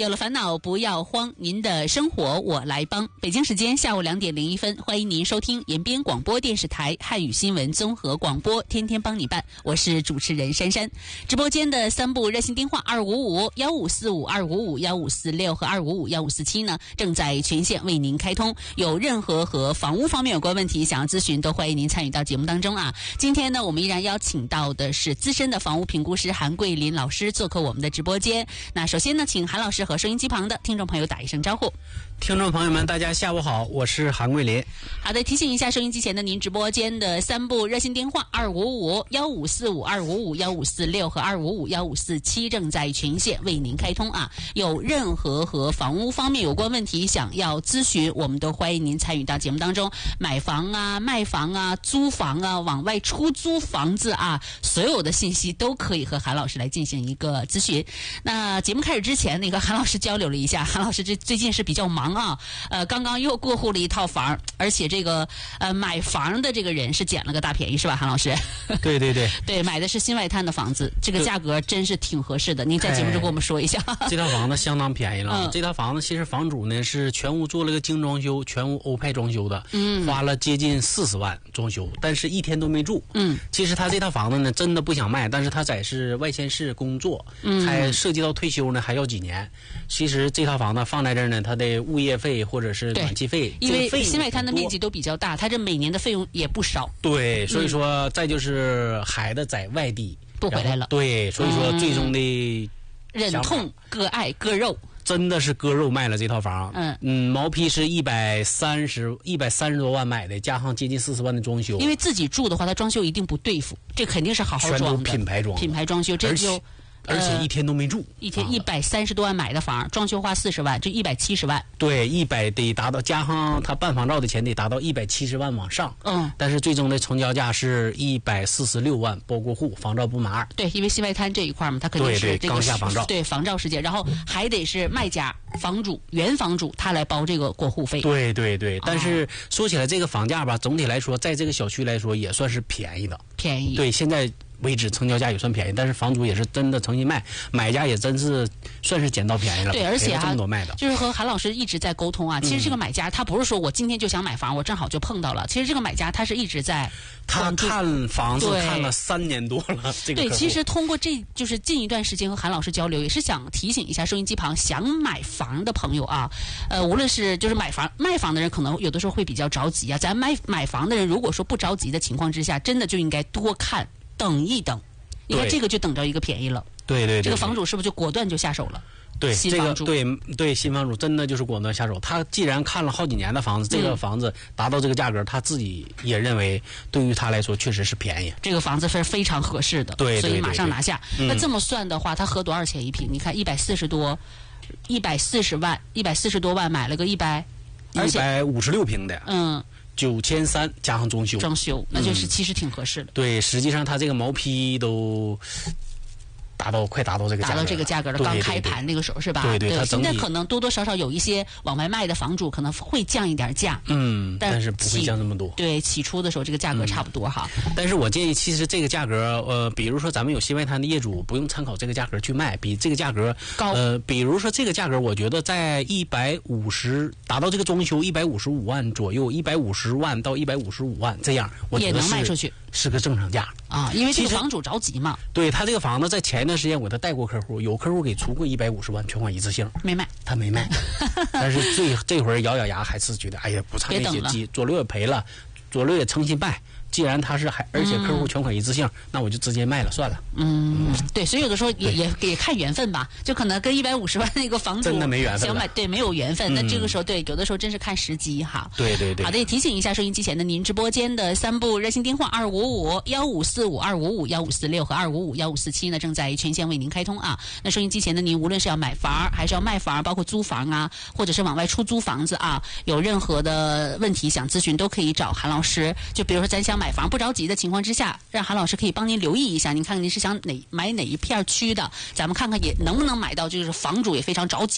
有了烦恼不要慌，您的生活我来帮。北京时间下午2点01分，欢迎您收听延边广播电视台汉语新闻综合广播，天天帮你办，我是主持人珊珊。直播间的3部热线电话255-1545-255-1546和255-1547呢，正在全线为您开通。有任何和房屋方面有关问题想要咨询，都欢迎您参与到节目当中啊。今天呢，我们依然邀请到的是资深的房屋评估师韩桂林老师做客我们的直播间。那首先呢，请韩老师和收音机旁的听众朋友打一声招呼。 听众朋友们，大家下午好，我是韩桂林。 好的，提醒一下收音机前的您，直播间的3部热线电话255-1545-255-1546和255-1547正在全线为您开通啊。有任何和房屋方面有关问题想要咨询，我们都欢迎您参与到节目当中。买房啊、卖房啊、租房啊、往外出租房子啊，所有的信息都可以和韩老师来进行一个咨询。那节目开始之前，韩老师交流了一下，韩老师最近是比较忙啊，刚刚又过户了一套房，而且这个买房的这个人是捡了个大便宜，是吧，韩老师？ 对对对对，买的是新外滩的房子，这个价格真是挺合适的。您在节目中跟我们说一下。 这套房子相当便宜了。这套房子其实房主呢是全屋做了个精装修，全屋欧派装修的，花了接近40万装修，但是一天都没住。其实他这套房子呢真的不想卖，但是他在是外县市工作，还涉及到退休呢，还要几年。其实这套房子放在这儿呢，它的物业费或者是暖气费， 因为新外滩的面积都比较大，它这每年的费用也不少。 对，所以说再就是孩子在外地不回来了。对， 所以说最终的忍痛割爱割肉。 真的是割肉卖了这套房。毛坯是130多万买的，加上接近40万的装修。 因为自己住的话，他装修一定不对付，这肯定是好好装的， 全都品牌装修，这就而且一天都没住， 一天130多万买的房，装修花40万，这170万。 对，100得达到，加上他办房照的钱得达到170万往上。但是最终的成交价是146万，包过户，房照不码。 对，因为新外滩这一块嘛，他肯定是这个刚下房照， 对房照时间，然后还得是卖家、房主、原房主他来包这个过户费。 对对对，但是说起来这个房价吧，总体来说，在这个小区来说也算是便宜的。 便宜。 对，现在为止成交价也算便宜，但是房主也是真的诚心卖，买家也真是算是捡到便宜了。 对，而且这么多卖的， 就是和韩老师一直在沟通啊。其实这个买家他不是说我今天就想买房，我正好就碰到了。其实这个买家他是一直在他看房子看了3年多了。 对，其实通过就是近一段时间和韩老师交流，也是想提醒一下收音机旁想买房的朋友啊。无论是就是买房卖房的人，可能有的时候会比较着急啊。咱买房的人，如果说不着急的情况之下，真的就应该多看。等一等，你看这个就等着一个便宜了。 对对对， 这个房主是不是就果断就下手了？ 对， 新房主对新房主真的就是果断下手。他既然看了好几年的房子，这个房子达到这个价格，他自己也认为对于他来说确实是便宜。 这个房子是非常合适的， 对， 所以马上拿下。那这么算的话，他合多少钱一平？你看140多万买了个 156平的，9300加上装修， 那就是其实挺合适的。 对，实际上它这个毛坯都快达到这个价格了， 刚开盘那个时候是吧？ 对， 现在可能多多少少有一些往外卖的房主可能会降一点价， 但是不会降这么多。 对，起初的时候这个价格差不多哈。 但是我建议，其实这个价格，比如说咱们有新外滩的业主，不用参考这个价格去卖，比这个价格高。 比如说这个价格，我觉得在150达到这个装修155万左右，150万到155万这样，我觉得也能卖出去， 是个正常价啊。因为这个房主着急嘛。 对，他这个房子在前一段时间我给他带过客户，有客户给出过150万全款一次性， 没卖， 他没卖。但是这回咬咬牙还是觉得，哎呀，不差那些，左右也赔了，左右也诚心卖。既然他是而且客户全款一次性，那我就直接卖了算了。 对，所以有的时候也看缘分吧，就可能跟150万那个房主真的没缘分， 想买对没有缘分。那这个时候对，有的时候真是看时机哈。 对。 好的，也提醒一下收音机前的您，直播间的3部热线电话255-1545-255-1546和255-1547呢，正在全线为您开通啊。那收音机前的您，无论是要买房还是要卖房，包括租房啊，或者是往外出租房子啊，有任何的问题想咨询，都可以找韩老师。就比如说咱想买房不着急的情况之下，让韩老师可以帮您留意一下，您看看您是想买哪一片区的，咱们看看也能不能买到，就是房主也非常着急